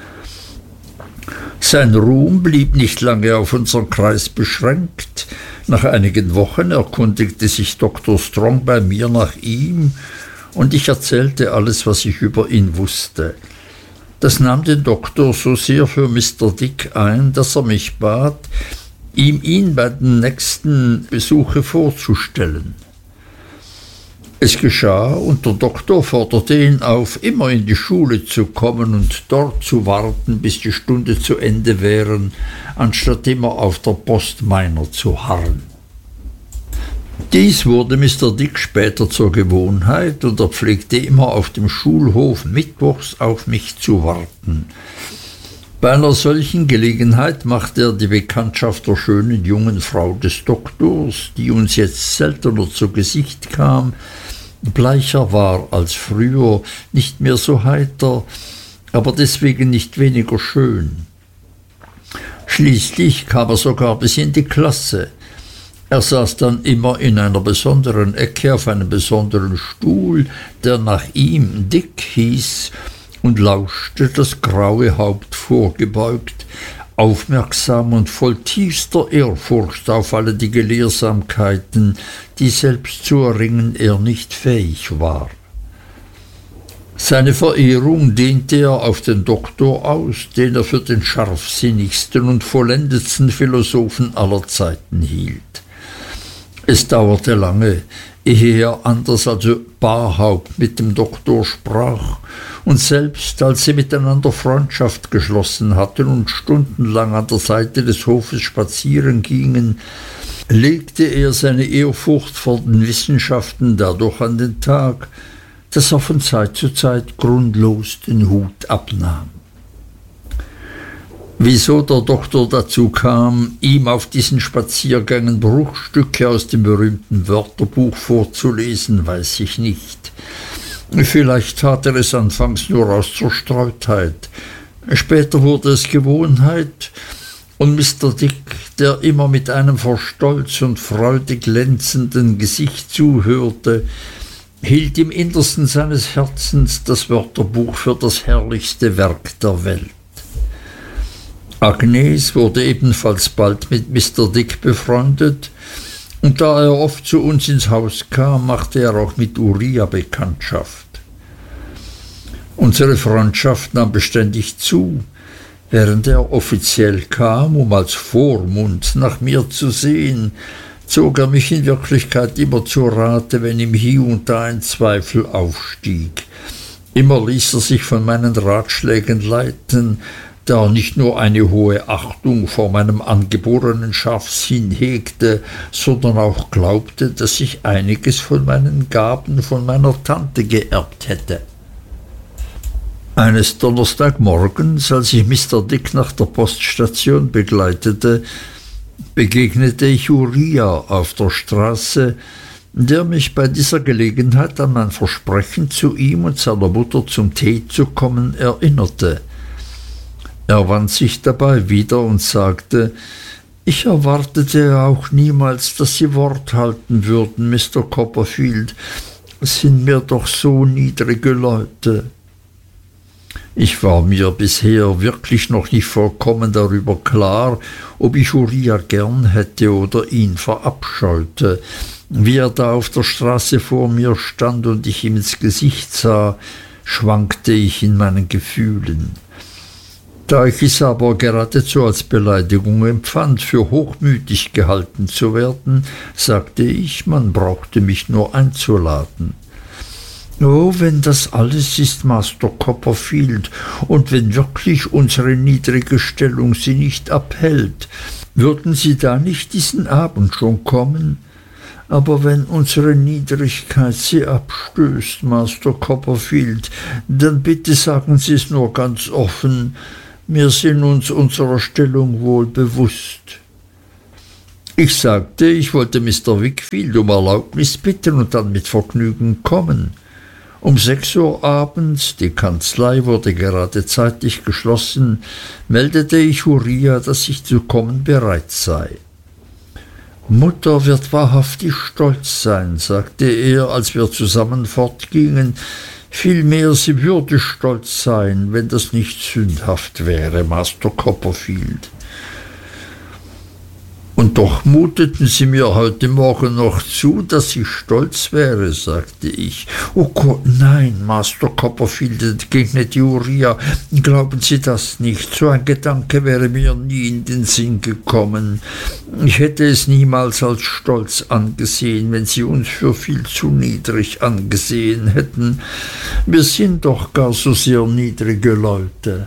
Sein Ruhm blieb nicht lange auf unseren Kreis beschränkt. Nach einigen Wochen erkundigte sich Doktor Strong bei mir nach ihm, und ich erzählte alles, was ich über ihn wusste. Das nahm den Doktor so sehr für Mister Dick ein, dass er mich bat, ihm ihn bei dem nächsten Besuche vorzustellen. Es geschah, und der Doktor forderte ihn auf, immer in die Schule zu kommen und dort zu warten, bis die Stunde zu Ende wäre, anstatt immer auf der Post meiner zu harren. Dies wurde Mister Dick später zur Gewohnheit, und er pflegte immer auf dem Schulhof mittwochs auf mich zu warten. Bei einer solchen Gelegenheit machte er die Bekanntschaft der schönen jungen Frau des Doktors, die uns jetzt seltener zu Gesicht kam, bleicher war als früher, nicht mehr so heiter, aber deswegen nicht weniger schön. Schließlich kam er sogar bis in die Klasse. Er saß dann immer in einer besonderen Ecke auf einem besonderen Stuhl, der nach ihm Dick hieß, und lauschte, das graue Haupt vorgebeugt, aufmerksam und voll tiefster Ehrfurcht auf alle die Gelehrsamkeiten, die selbst zu erringen er nicht fähig war. Seine Verehrung dehnte er auf den Doktor aus, den er für den scharfsinnigsten und vollendetsten Philosophen aller Zeiten hielt. Es dauerte lange, ehe er anders als Barhaupt mit dem Doktor sprach, und selbst als sie miteinander Freundschaft geschlossen hatten und stundenlang an der Seite des Hofes spazieren gingen, legte er seine Ehrfurcht vor den Wissenschaften dadurch an den Tag, dass er von Zeit zu Zeit grundlos den Hut abnahm. Wieso der Doktor dazu kam, ihm auf diesen Spaziergängen Bruchstücke aus dem berühmten Wörterbuch vorzulesen, weiß ich nicht. Vielleicht tat er es anfangs nur aus Zerstreutheit. Später wurde es Gewohnheit, und Mister Dick, der immer mit einem vor Stolz und Freude glänzenden Gesicht zuhörte, hielt im Innersten seines Herzens das Wörterbuch für das herrlichste Werk der Welt. Agnes wurde ebenfalls bald mit Mister Dick befreundet, und da er oft zu uns ins Haus kam, machte er auch mit Uriah Bekanntschaft. Unsere Freundschaft nahm beständig zu. Während er offiziell kam, um als Vormund nach mir zu sehen, zog er mich in Wirklichkeit immer zu Rate, wenn ihm hie und da ein Zweifel aufstieg. Immer ließ er sich von meinen Ratschlägen leiten, da er nicht nur eine hohe Achtung vor meinem angeborenen Scharfsinn hegte, sondern auch glaubte, dass ich einiges von meinen Gaben von meiner Tante geerbt hätte. Eines Donnerstagmorgens, als ich Mister Dick nach der Poststation begleitete, begegnete ich Uriah auf der Straße, der mich bei dieser Gelegenheit an mein Versprechen, zu ihm und seiner Mutter zum Tee zu kommen, erinnerte. Er wand sich dabei wieder und sagte: »Ich erwartete auch niemals, dass Sie Wort halten würden, Mister Copperfield. Es sind mir doch so niedrige Leute.« Ich war mir bisher wirklich noch nicht vollkommen darüber klar, ob ich Uriah gern hätte oder ihn verabscheute. Wie er da auf der Straße vor mir stand und ich ihm ins Gesicht sah, schwankte ich in meinen Gefühlen. Da ich es aber geradezu als Beleidigung empfand, für hochmütig gehalten zu werden, sagte ich, man brauchte mich nur einzuladen. Oh, wenn das alles ist, Master Copperfield, und wenn wirklich unsere niedrige Stellung Sie nicht abhält, würden Sie da nicht diesen Abend schon kommen? Aber wenn unsere Niedrigkeit Sie abstößt, Master Copperfield, dann bitte sagen Sie es nur ganz offen. Wir sind uns unserer Stellung wohl bewusst. Ich sagte, ich wollte Mister Wickfield um Erlaubnis bitten und dann mit Vergnügen kommen. Um sechs Uhr abends, die Kanzlei wurde gerade zeitig geschlossen, meldete ich Uriah, dass ich zu kommen bereit sei. Mutter wird wahrhaftig stolz sein, sagte er, als wir zusammen fortgingen. Vielmehr, sie würde stolz sein, wenn das nicht sündhaft wäre, Master Copperfield. Und doch muteten Sie mir heute Morgen noch zu, dass ich stolz wäre, sagte ich. Oh Gott, nein, Master Copperfield, entgegnete Uriah. Glauben Sie das nicht? So ein Gedanke wäre mir nie in den Sinn gekommen. Ich hätte es niemals als Stolz angesehen, wenn Sie uns für viel zu niedrig angesehen hätten. Wir sind doch gar so sehr niedrige Leute.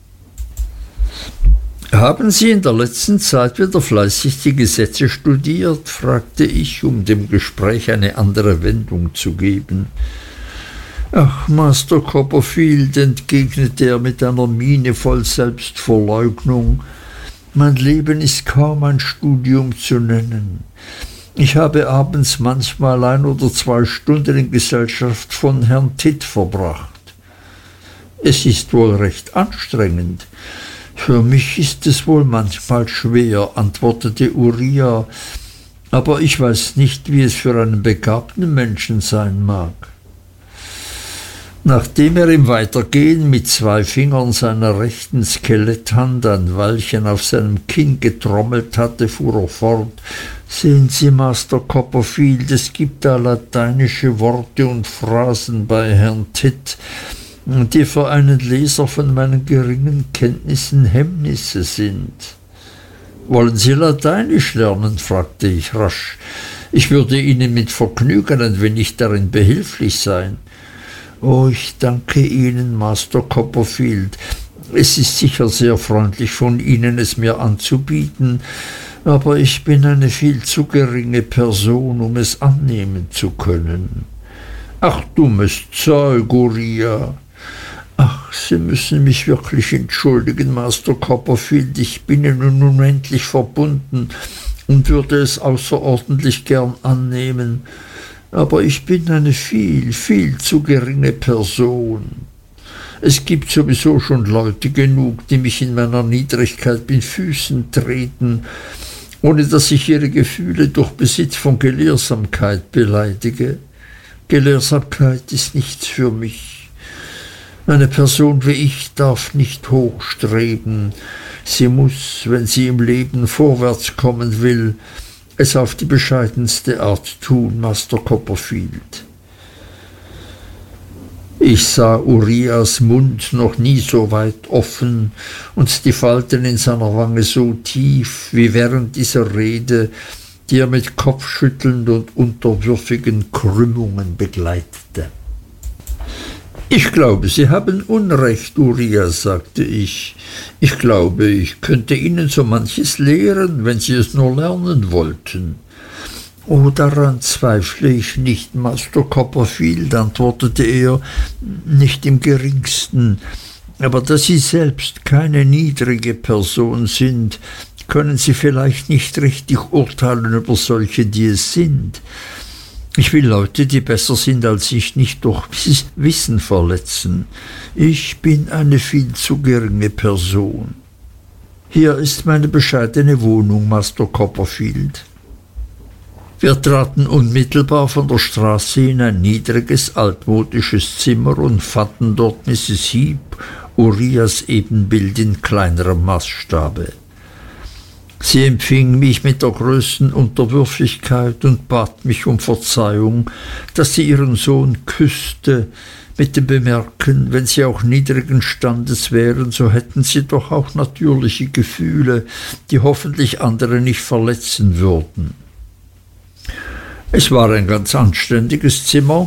Haben Sie in der letzten Zeit wieder fleißig die Gesetze studiert? Fragte ich, um dem Gespräch eine andere Wendung zu geben. Ach, Master Copperfield, entgegnete er mit einer Miene voll Selbstverleugnung, mein Leben ist kaum ein Studium zu nennen. Ich habe abends manchmal ein oder zwei Stunden in Gesellschaft von Herrn Tidd verbracht. Es ist wohl recht anstrengend. Für mich ist es wohl manchmal schwer, antwortete Uriah, aber ich weiß nicht, wie es für einen begabten Menschen sein mag. Nachdem er im Weitergehen mit zwei Fingern seiner rechten Skeletthand ein Weilchen auf seinem Kinn getrommelt hatte, fuhr er fort. Sehen Sie, Master Copperfield, es gibt da lateinische Worte und Phrasen bei Herrn Tidd, die für einen Leser von meinen geringen Kenntnissen Hemmnisse sind. Wollen Sie Lateinisch lernen? Fragte ich rasch. Ich würde Ihnen mit Vergnügen ein wenig darin behilflich sein. Oh, ich danke Ihnen, Master Copperfield. Es ist sicher sehr freundlich von Ihnen, es mir anzubieten, aber ich bin eine viel zu geringe Person, um es annehmen zu können. Ach, dummes Zeug, Uriah. Ach, Sie müssen mich wirklich entschuldigen, Master Copperfield, ich bin Ihnen unendlich verbunden und würde es außerordentlich gern annehmen, aber ich bin eine viel, viel zu geringe Person. Es gibt sowieso schon Leute genug, die mich in meiner Niedrigkeit mit Füßen treten, ohne dass ich ihre Gefühle durch Besitz von Gelehrsamkeit beleidige. Gelehrsamkeit ist nichts für mich. Eine Person wie ich darf nicht hochstreben. Sie muss, wenn sie im Leben vorwärts kommen will, es auf die bescheidenste Art tun, Master Copperfield. Ich sah Uriahs Mund noch nie so weit offen und die Falten in seiner Wange so tief wie während dieser Rede, die er mit Kopfschütteln und unterwürfigen Krümmungen begleitete. Ich glaube, Sie haben Unrecht, Uriah, sagte ich. Ich glaube, ich könnte Ihnen so manches lehren, wenn Sie es nur lernen wollten. Oh, daran zweifle ich nicht, Master Copperfield, antwortete er, nicht im geringsten. Aber da Sie selbst keine niedrige Person sind, können Sie vielleicht nicht richtig urteilen über solche, die es sind. Ich will Leute, die besser sind als ich, nicht durch Wissen verletzen. Ich bin eine viel zu geringe Person. Hier ist meine bescheidene Wohnung, Master Copperfield. Wir traten unmittelbar von der Straße in ein niedriges, altmodisches Zimmer und fanden dort Misses Heep, Uriahs Ebenbild in kleinerem Maßstabe. Sie empfing mich mit der größten Unterwürfigkeit und bat mich um Verzeihung, dass sie ihren Sohn küsste, mit dem Bemerken, wenn sie auch niedrigen Standes wären, so hätten sie doch auch natürliche Gefühle, die hoffentlich andere nicht verletzen würden. Es war ein ganz anständiges Zimmer,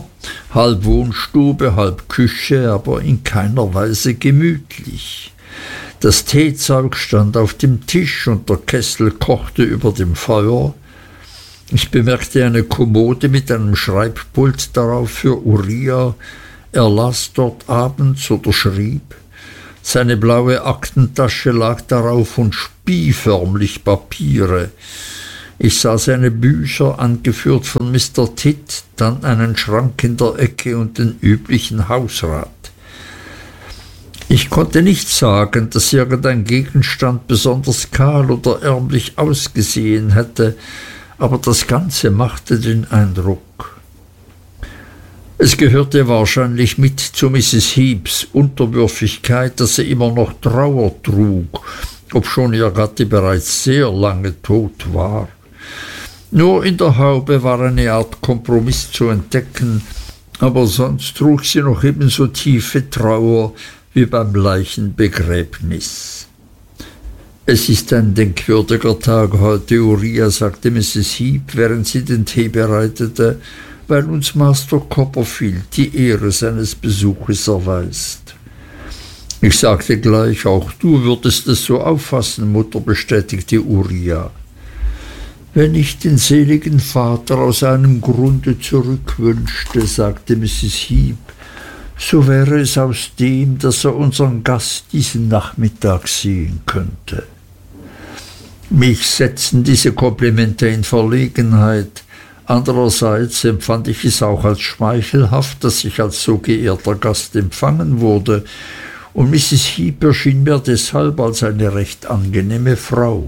halb Wohnstube, halb Küche, aber in keiner Weise gemütlich. Das Teezeug stand auf dem Tisch und der Kessel kochte über dem Feuer. Ich bemerkte eine Kommode mit einem Schreibpult darauf für Uriah. Er las dort abends oder schrieb. Seine blaue Aktentasche lag darauf und spie förmlich Papiere. Ich sah seine Bücher, angeführt von Mister Tidd, dann einen Schrank in der Ecke und den üblichen Hausrat. Ich konnte nicht sagen, dass irgendein Gegenstand besonders kahl oder ärmlich ausgesehen hätte, aber das Ganze machte den Eindruck. Es gehörte wahrscheinlich mit zu Misses Heeps Unterwürfigkeit, dass sie immer noch Trauer trug, obschon ihr Gatte bereits sehr lange tot war. Nur in der Haube war eine Art Kompromiss zu entdecken, aber sonst trug sie noch ebenso tiefe Trauer wie beim Leichenbegräbnis. »Es ist ein denkwürdiger Tag heute, Uriah«, sagte Misses Heep, während sie den Tee bereitete, »weil uns Master Copperfield die Ehre seines Besuches erweist.« »Ich sagte gleich, auch du würdest es so auffassen, Mutter«, bestätigte Uriah. »Wenn ich den seligen Vater aus einem Grunde zurückwünschte«, sagte Misses Heep, »so wäre es aus dem, dass er unseren Gast diesen Nachmittag sehen könnte.« Mich setzten diese Komplimente in Verlegenheit. Andererseits empfand ich es auch als schmeichelhaft, dass ich als so geehrter Gast empfangen wurde, und Misses Heep erschien mir deshalb als eine recht angenehme Frau.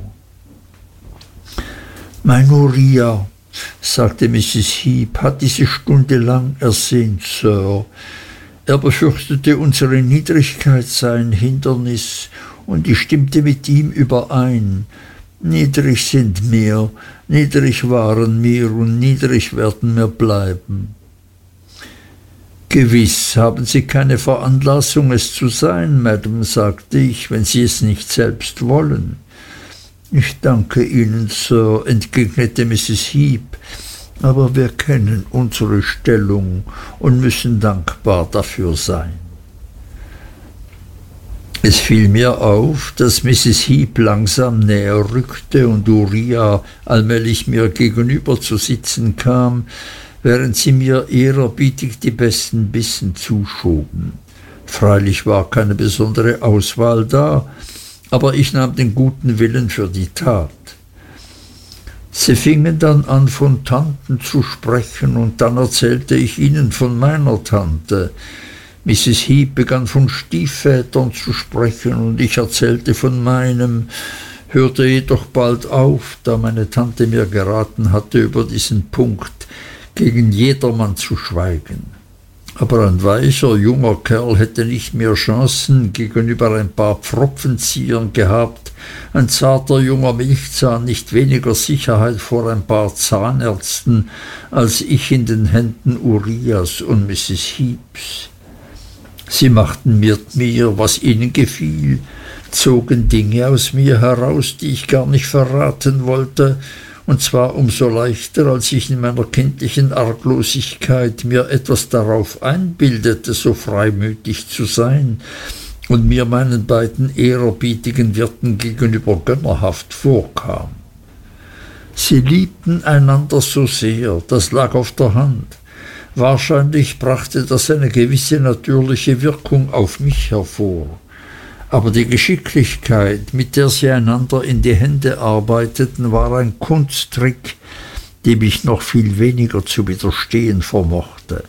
»Mein Uriah«, sagte Misses Heep, »hat diese Stunde lang ersehnt, Sir. Er befürchtete, unsere Niedrigkeit sei ein Hindernis, und ich stimmte mit ihm überein. Niedrig sind wir, niedrig waren wir und niedrig werden wir bleiben.« »Gewiss haben Sie keine Veranlassung, es zu sein, Madam«, sagte ich, »wenn Sie es nicht selbst wollen.« »Ich danke Ihnen, Sir«, entgegnete Misses Heep, »aber wir kennen unsere Stellung und müssen dankbar dafür sein.« Es fiel mir auf, dass Misses Heep langsam näher rückte und Uriah allmählich mir gegenüber zu sitzen kam, während sie mir ehrerbietig die besten Bissen zuschoben. Freilich war keine besondere Auswahl da, aber ich nahm den guten Willen für die Tat. Sie fingen dann an, von Tanten zu sprechen, und dann erzählte ich ihnen von meiner Tante. Misses Heep begann von Stiefvätern zu sprechen, und ich erzählte von meinem, hörte jedoch bald auf, da meine Tante mir geraten hatte, über diesen Punkt gegen jedermann zu schweigen. Aber ein weicher, junger Kerl hätte nicht mehr Chancen gegenüber ein paar Pfropfenziehern gehabt, ein zarter junger Milchzahn nicht weniger Sicherheit vor ein paar Zahnärzten, als ich in den Händen Uriahs und Misses Heeps. Sie machten mit mir, was ihnen gefiel, zogen Dinge aus mir heraus, die ich gar nicht verraten wollte, und zwar umso leichter, als ich in meiner kindlichen Arglosigkeit mir etwas darauf einbildete, so freimütig zu sein und mir meinen beiden ehrerbietigen Wirten gegenüber gönnerhaft vorkam. Sie liebten einander so sehr, das lag auf der Hand. Wahrscheinlich brachte das eine gewisse natürliche Wirkung auf mich hervor. Aber die Geschicklichkeit, mit der sie einander in die Hände arbeiteten, war ein Kunsttrick, dem ich noch viel weniger zu widerstehen vermochte.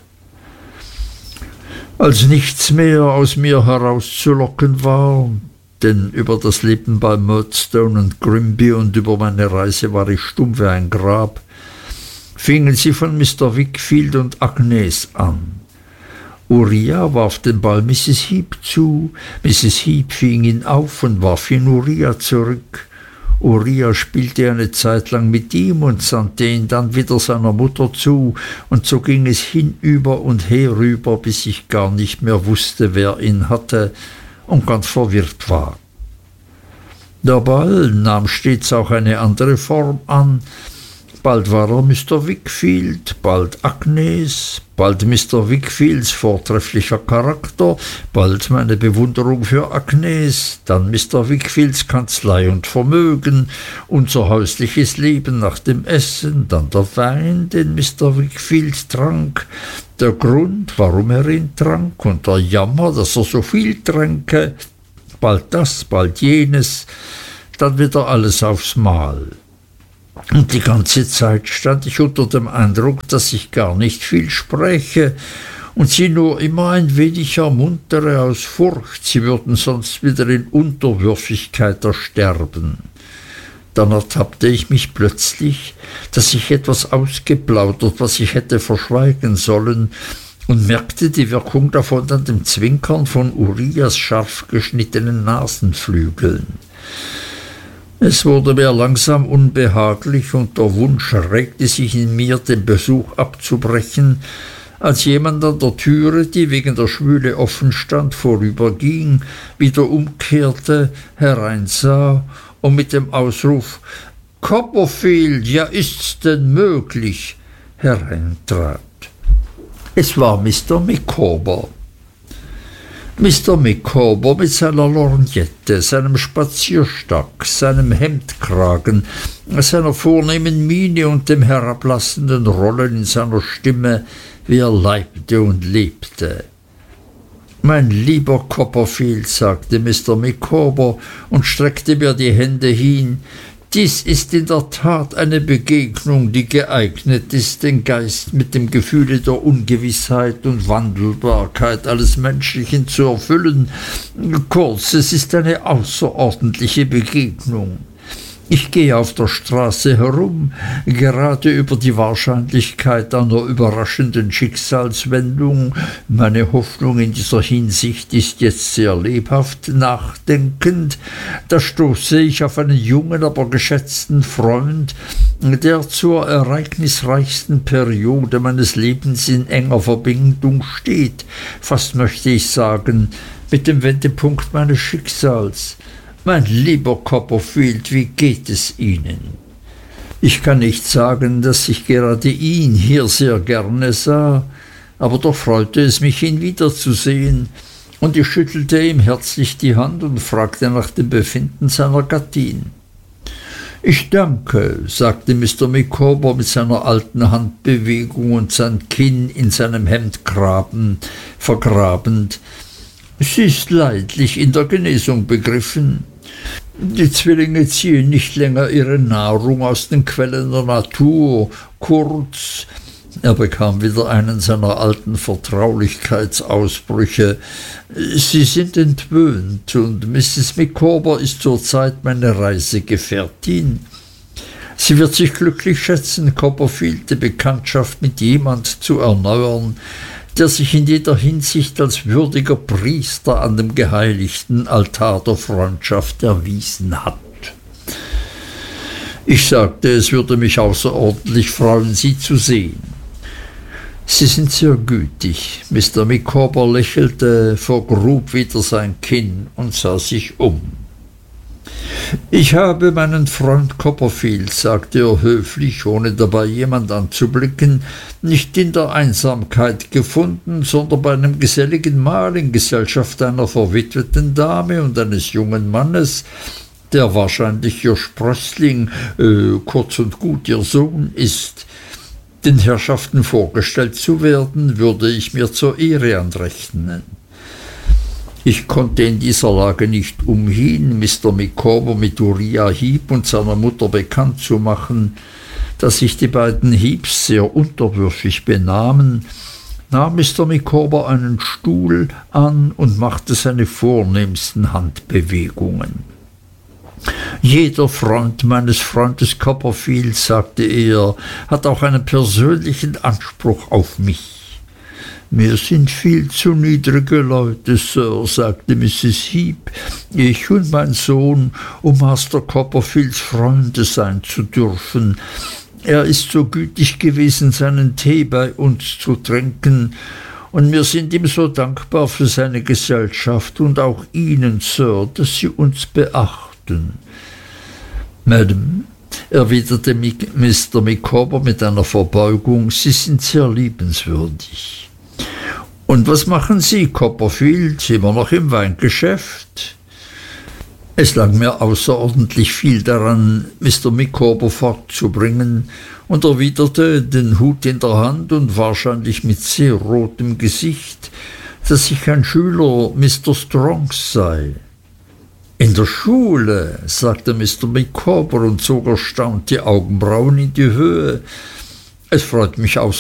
Als nichts mehr aus mir herauszulocken war, denn über das Leben bei Murdstone und Grimby und über meine Reise war ich stumm wie ein Grab, fingen sie von Mister Wickfield und Agnes an. Uriah warf den Ball Misses Heep zu, Misses Heep fing ihn auf und warf ihn Uriah zurück. Uriah spielte eine Zeit lang mit ihm und sandte ihn dann wieder seiner Mutter zu, und so ging es hinüber und herüber, bis ich gar nicht mehr wusste, wer ihn hatte, und ganz verwirrt war. Der Ball nahm stets auch eine andere Form an. Bald war er Mister Wickfield, bald Agnes, bald Mister Wickfields vortrefflicher Charakter, bald meine Bewunderung für Agnes, dann Mister Wickfields Kanzlei und Vermögen, unser häusliches Leben nach dem Essen, dann der Wein, den Mister Wickfield trank, der Grund, warum er ihn trank, und der Jammer, dass er so viel tränke, bald das, bald jenes, dann wieder alles aufs Mal. Und die ganze Zeit stand ich unter dem Eindruck, dass ich gar nicht viel spräche und sie nur immer ein wenig ermuntere aus Furcht, sie würden sonst wieder in Unterwürfigkeit ersterben. Dann ertappte ich mich plötzlich, dass ich etwas ausgeplaudert, was ich hätte verschweigen sollen, und merkte die Wirkung davon an dem Zwinkern von Uriahs scharf geschnittenen Nasenflügeln. Es wurde mir langsam unbehaglich und der Wunsch regte sich in mir, den Besuch abzubrechen, als jemand an der Türe, die wegen der Schwüle offen stand, vorüberging, wieder umkehrte, hereinsah und mit dem Ausruf »Copperfield, ja ist's denn möglich?« hereintrat. Es war Mister Micawber. Mister Micawber mit seiner Lorgnette, seinem Spazierstock, seinem Hemdkragen, seiner vornehmen Miene und dem herablassenden Rollen in seiner Stimme, wie er leibte und lebte. »Mein lieber Copperfield«, sagte Mister Micawber und streckte mir die Hände hin, »dies ist in der Tat eine Begegnung, die geeignet ist, den Geist mit dem Gefühle der Ungewissheit und Wandelbarkeit alles Menschlichen zu erfüllen. Kurz, es ist eine außerordentliche Begegnung. Ich gehe auf der Straße herum, gerade über die Wahrscheinlichkeit einer überraschenden Schicksalswendung. Meine Hoffnung in dieser Hinsicht ist jetzt sehr lebhaft nachdenkend. Da stoße ich auf einen jungen, aber geschätzten Freund, der zur ereignisreichsten Periode meines Lebens in enger Verbindung steht. Fast möchte ich sagen, mit dem Wendepunkt meines Schicksals. Mein lieber Copperfield, wie geht es Ihnen? Ich kann nicht sagen, dass ich gerade ihn hier sehr gerne sah, aber doch freute es mich, ihn wiederzusehen, und ich schüttelte ihm herzlich die Hand und fragte nach dem Befinden seiner Gattin. »Ich danke«, sagte Mister Micawber mit seiner alten Handbewegung und sein Kinn in seinem Hemdkragen vergrabend. »Sie ist leidlich in der Genesung begriffen. Die Zwillinge ziehen nicht länger ihre Nahrung aus den Quellen der Natur. Kurz«, er bekam wieder einen seiner alten Vertraulichkeitsausbrüche, »sie sind entwöhnt, und Misses Micawber ist zurzeit meine Reisegefährtin. Sie wird sich glücklich schätzen, Copperfield, die Bekanntschaft mit jemand zu erneuern, der sich in jeder Hinsicht als würdiger Priester an dem geheiligten Altar der Freundschaft erwiesen hat.« Ich sagte, es würde mich außerordentlich freuen, Sie zu sehen. »Sie sind sehr gütig.« Mister Micawber lächelte, vergrub wieder sein Kinn und sah sich um. »Ich habe meinen Freund Copperfield«, sagte er höflich, ohne dabei jemand anzublicken, »nicht in der Einsamkeit gefunden, sondern bei einem geselligen Mahl in Gesellschaft einer verwitweten Dame und eines jungen Mannes, der wahrscheinlich ihr Sprössling, äh, kurz und gut ihr Sohn ist. Den Herrschaften vorgestellt zu werden, würde ich mir zur Ehre anrechnen.« Ich konnte in dieser Lage nicht umhin, Mister Micawber mit Uriah Heep und seiner Mutter bekannt zu machen. Da sich die beiden Heeps sehr unterwürfig benahmen, nahm Mister Micawber einen Stuhl an und machte seine vornehmsten Handbewegungen. »Jeder Freund meines Freundes Copperfield«, sagte er, »hat auch einen persönlichen Anspruch auf mich.« »Wir sind viel zu niedrige Leute, Sir«, sagte Misses Heep, »ich und mein Sohn, um Master Copperfields Freunde sein zu dürfen. Er ist so gütig gewesen, seinen Tee bei uns zu trinken, und wir sind ihm so dankbar für seine Gesellschaft und auch Ihnen, Sir, dass Sie uns beachten.« »Madam«, erwiderte Mister Micawber mit einer Verbeugung, Sie sind sehr liebenswürdig. Und was machen Sie, Copperfield, immer noch im Weingeschäft? Es lag mir außerordentlich viel daran, Mister Micawber fortzubringen, und erwiderte, den Hut in der Hand und wahrscheinlich mit sehr rotem Gesicht, dass ich ein Schüler Mister Strongs sei. In der Schule, sagte Mister Micawber und zog erstaunt die Augenbrauen in die Höhe. Es freut mich